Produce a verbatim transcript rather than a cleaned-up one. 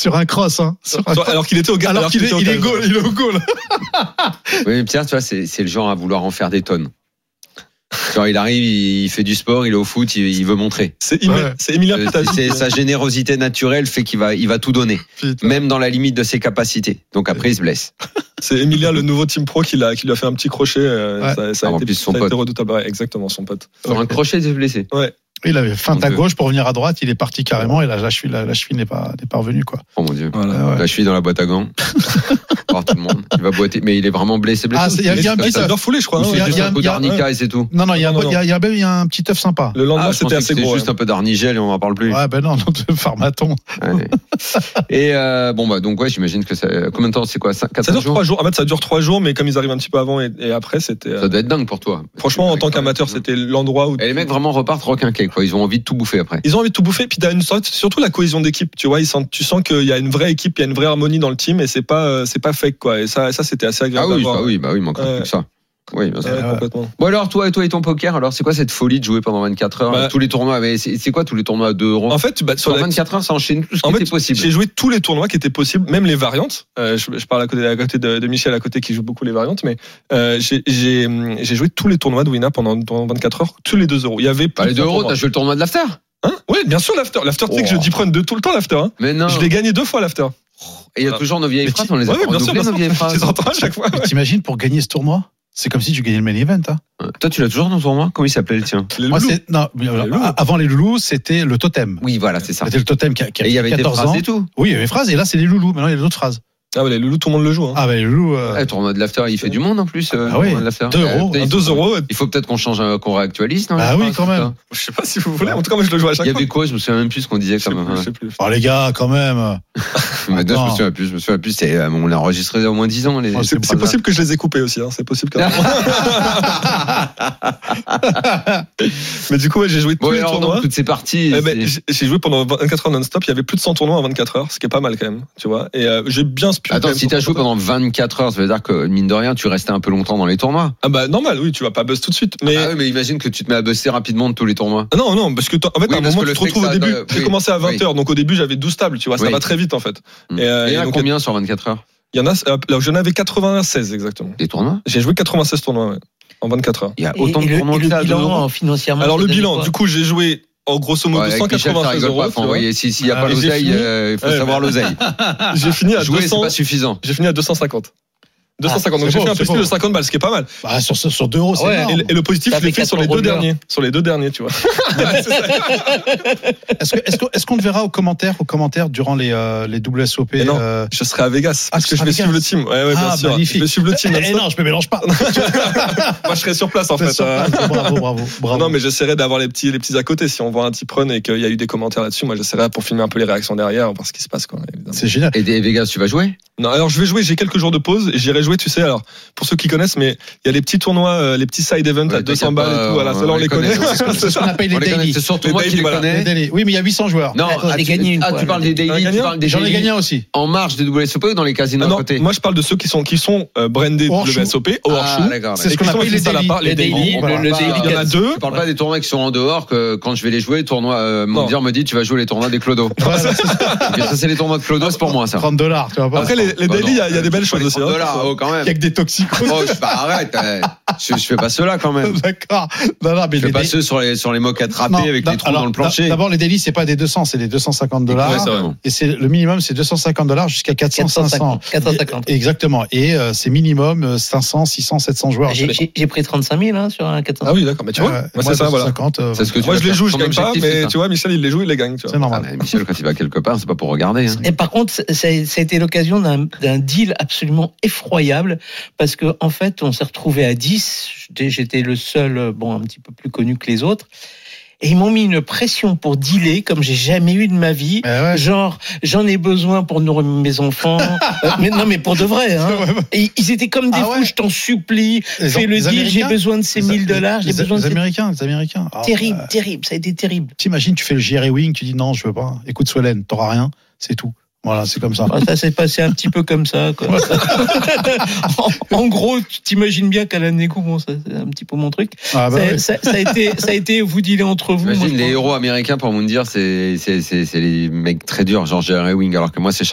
sur un cross, hein. Sur un alors cross. qu'il était au gars. Alors, alors qu'il, qu'il est, il est goal, il est au goal. Oui, mais Pierre, tu vois, c'est, c'est le genre à vouloir en faire des tonnes. Genre, il arrive, il fait du sport, il est au foot, il, il veut montrer. C'est, Imi- ouais. c'est Emilien Euh, Pitazi. c'est sa générosité naturelle fait qu'il va, il va tout donner, Putain. même dans la limite de ses capacités. Donc après, il se blesse. C'est Emilien, le nouveau team pro, qui, l'a, qui lui a fait un petit crochet. Euh, Ouais. Ça, ça a Ah, en été, plus, son ça a pote. été redoutable. Ouais, exactement, son pote. Sur un crochet, il s'est blessé. Ouais. Il avait feinte Mon à Dieu. gauche pour venir à droite, il est parti carrément et la, la cheville, la, la cheville n'est pas, n'est pas revenue, quoi. Oh mon Dieu. Voilà. Ah ouais. La cheville dans la boîte à gants. Voir tout le monde. Il va boiter, mais il est vraiment blessé. blessé Ah, c'est- il y a- il y a un Comme petit ça. Ça a bien foulé, je crois. Ou hein. c'est il y a- juste il y a- un coup il y a- d'arnica et c'est tout. Non, non, il y a, Non, non, il y a, il y a, il y a un petit œuf sympa. Le lendemain, Ah, je c'était pensais assez que gros. c'était juste ouais. un peu d'arnigel et on n'en parle plus. Ouais, ben non, non, de pharmaton. Ouais. Et euh, bon bah donc ouais, j'imagine que ça. Combien de temps c'est quoi, quatre Ça dure jours. trois jours. En fait, ça dure trois jours, mais comme ils arrivent un petit peu avant et, et après, c'était. euh, Ça doit être dingue pour toi. Franchement, en tant qu'amateur, c'était l'endroit où. Et les mecs vraiment repartent requinqués quoi. Ils ont envie de tout bouffer après. Ils ont envie de tout bouffer, puis t'as une sorte, surtout la cohésion d'équipe, tu vois, ils sentent, tu sens qu'il y a une vraie équipe, il y a une vraie harmonie dans le team et c'est pas, euh, c'est pas fake quoi. Et ça, ça c'était assez Ah agréable. oui, à voir. bah oui, bah oui, il manquera Ouais. plus que ça. Oui, bien sûr. Ouais, Ouais. complètement. Bon alors toi et toi et ton poker, alors c'est quoi cette folie de jouer pendant vingt-quatre heures Bah, tous les tournois, mais c'est, c'est quoi tous les tournois à deux euros En fait, bah, sur sur la- vingt-quatre heures, ça enchaîne tout ce qui en fait, était possible. j'ai joué tous les tournois qui étaient possibles, même les variantes. Euh, je, je parle à côté, à côté de, de Michel à côté qui joue beaucoup les variantes, mais euh, j'ai, j'ai, j'ai joué tous les tournois de Wina pendant, pendant vingt-quatre heures, tous les deux euros. Il y avait Bah, les deux euros, t'as joué le tournoi de l'after. Hein oui, bien sûr l'after. L'after, tu sais que je Oh. dis prendre de tout le temps l'after. Hein. Mais non. Je l'ai gagné deux fois l'after. Et il y a Voilà. toujours nos vieilles Mais phrases, tu- on les a Ouais, ouais, bien sûr, redoublées, bien nos vieilles sûr. phrases. Je les entends à chaque fois. Mais t'imagines pour gagner ce tournoi? C'est comme si tu gagnais le main event, hein. Toi, tu l'as toujours dans ton tournoi? Comment il s'appelait le tien? Les Moi, loulous. c'est, non, mais, alors, Les loulous. avant les loulous, c'était le totem. Oui, voilà, c'est ça. C'était le totem qui a, qui a Et il y avait des quatorze phrases ans. et tout. Oui, il y avait des phrases, et là, c'est les loulous. Maintenant, il y a d'autres phrases. Ah ouais, les loulous, tout le monde le joue. Hein. Ah, ben, les loulous, euh, Ouais, le tournoi de l'after, il fait du monde en plus. euh, Ah oui, le tournoi de l'after. deux euros. peut-être, À il deux faut- euros. Il faut peut-être qu'on change, un- qu'on réactualise, non? Bah les oui, phrases, quand tout même. ça. Je sais pas si vous voulez. En tout cas, moi, je le joue à chaque Il y fois. avait quoi? Je me souviens même plus ce qu'on disait Je sais quand plus, même. je sais plus. oh, les gars, quand même. Mais non, je me Attends. souviens plus. Je me souviens plus. C'est, euh, on l'a enregistré il y a au moins dix ans. Les, Oh, ces C'est, c'est phrases-là. possible que je les ai coupés aussi. Hein. C'est possible. Que... Mais du coup, ouais, j'ai joué tous Bon, les alors, tournois. donc, toutes ces parties. Eh ben, c'est- j'ai, j'ai joué pendant vingt-quatre heures non-stop. Il y avait plus de cent tournois en vingt-quatre heures, ce qui est pas mal quand même, tu vois. Et euh, j'ai bien spié. Attends, quand même si t'as sur- joué pendant vingt-quatre heures, ça veut dire que, mine de rien, tu restais un peu longtemps dans les tournois. Ah bah normal, oui, tu vas pas buzz tout de suite. Mais Ah oui, mais imagine que tu te mets à bosser rapidement de tous les tournois. Ah non, non, parce que t'as- en fait, Oui, à un parce moment, que tu le te retrouves au fait que ça- début. euh, J'ai oui. commencé à vingt Oui. heures, donc au début, j'avais douze tables, tu vois, ça Oui. va très vite en fait. Hmm. Et, euh, Et et il y en a donc, combien sur vingt-quatre heures? Il y en a, euh, là, j'en avais quatre-vingt-seize exactement. Des tournois? J'ai joué quatre-vingt-seize tournois, ouais, en vingt-quatre heures. Il y a Et- autant et de le- tournois et que le ça à deux euros. bilan financièrement. Alors le ça donne bilan, quoi du coup, j'ai joué en grosso modo Ouais, avec cent Michel, ça quatre-vingt-treize rigole euros. pas. tu Faut vois. envoyer, si- s'il n'y a Ah, pas et j'ai l'oseille, fini- euh, il faut Ouais, savoir mais- l'oseille. J'ai fini à Jouer, c'est deux cents. pas suffisant. J'ai fini à deux cent cinquante. deux cent cinquante. Ah, Donc c'est j'ai beau, fait un c'est petit peu beau. de cinquante balles, ce qui est pas mal. Bah, sur, sur, sur deux euros, c'est Ouais, énorme. Et le, et le positif, Ça je l'ai fait fait sur les quatre deux euros de derniers. Sur les deux derniers, tu vois. C'est ça. Est-ce, que, est-ce, que, est-ce qu'on le verra aux commentaires, aux commentaires durant les, euh, les W S O P Mais non. euh, Je serai à Vegas. Ah, Parce tu que je seras vais à suivre le Vegas. team. Ouais, ouais, bien Ah, sûr. magnifique. Je vais suivre le team. Eh non-stop. non, je me mélange pas. Moi, je serai sur place, en fait. Sur euh. place. Bravo, bravo, bravo. Non, mais j'essaierai d'avoir les petits, les petits à côté. Si on voit un tip run et qu'il y a eu des commentaires là-dessus, moi, j'essaierai pour filmer un peu les réactions derrière, voir ce qui se passe, quoi. Évidemment. C'est génial. Et des Vegas, tu vas jouer? Non, alors je vais jouer. J'ai quelques jours de pause et j'irai jouer. Tu sais, alors pour ceux qui connaissent, mais il y a les petits tournois, euh, les petits side events Ouais, à deux cents t'inquiète balles pas, et tout. Voilà, on ceux-là on les les connaît. connaît. C'est ce qu'on appelle On les les connaît, daily. c'est surtout Les moi qui daily, les voilà. Les connais. daily. Oui, mais il y a huit cents joueurs. Non, Attends, ah, j'ai tu- gagné une ah, fois, tu parles là. des daily, Un tu gagnant parles des J'en ai daily gagné un aussi. en marge des W S O P ou dans les casinos Ah à non, côté? moi je parle de ceux qui sont qui sont euh, brandés Hors W S O P au Ah, hors-show. d'accord, C'est ce Et qu'on qui sont appelle les affichés à la daily. part, les Les daily. daily, On le, parle le pas- daily Il y en a quatre. deux. Je parle pas des tournois qui sont en dehors, que quand je vais les jouer, tournoi, euh, mon Non. dire me dit tu vas jouer les tournois des Clodo. Voilà, c'est ça. Ok, ça c'est les tournois de Clodo, c'est pour moi ça. trente dollars, tu vois pas. Après les, les Bah daily, non, il y a- il y a des belles pas choses les aussi. trente hein. dollars, oh, quand même. Il y a que des toxicos. Oh, je- bah, arrête, euh, je, je fais pas cela quand même. D'accord. Non, non, mais Je fais les pas daily- ceux sur les, sur les moquettes râpées Non, avec non, les trous alors, dans le plancher. D'abord, les délits, c'est pas des deux cents, c'est des deux cent cinquante dollars. Ouais, c'est vrai. Et c'est le minimum, c'est deux cent cinquante dollars jusqu'à quatre cents, cinq cents. quatre cent cinquante. Et- Exactement. Et euh, c'est minimum euh, cinq cents, six cents, sept cents joueurs. J'ai, j'ai, j'ai pris trente-cinq mille hein, sur un quatre cents. Ah oui, d'accord. Mais tu vois, Euh, moi moi, c'est ça, voilà. deux cent cinquante, euh, C'est ce que tu Moi vas je les faire. joue, je Ton gagne pas, objectif, c'est mais ça. tu vois, Michel il les joue, il les gagne. Tu c'est vois. Ah, normal. mais Michel, quand il va quelque part, c'est pas pour regarder. Hein. Et par contre, ça, ça a été l'occasion d'un, d'un deal absolument effroyable parce que en fait, on s'est retrouvé à dix. J'étais, j'étais le seul, bon, un petit peu plus connu que les autres. Et ils m'ont mis une pression pour dealer comme j'ai jamais eu de ma vie. Eh ouais. Genre, j'en ai besoin pour nourrir mes enfants. Euh, mais non, mais pour de vrai. Hein. Ouais, ouais. Et ils étaient comme des Ah fous. ouais. Je t'en supplie. Les- Fais le les deal. J'ai Américains besoin de ces Les- mille dollars. J'ai les- besoin de les ces... Américains, les Américains. Ah, Terrible, euh, terrible. Ça a été terrible. T'imagines, tu fais le J R E Wing, tu dis non, je veux pas. Écoute, Solène, t'auras rien, c'est tout. Voilà, c'est comme ça. Ah, ça s'est passé un petit peu comme ça. Quoi. en, en gros, tu t'imagines bien qu'à la négo, bon, ça, c'est un petit peu mon truc. Ah, bah ça, ouais. ça, ça a été, ça a été vous dealer entre vous. Imagine Moi, je les pense- héros américains pour me dire c'est c'est c'est c'est les mecs très durs, genre Jerry Wing, alors que moi c'est